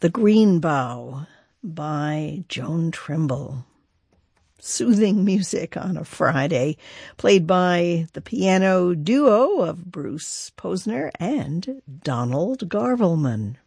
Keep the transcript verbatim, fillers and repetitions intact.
The Green Bough by Joan Trimble. Soothing music on a Friday, played by the piano duo of Bruce Posner and Donald Garvelman.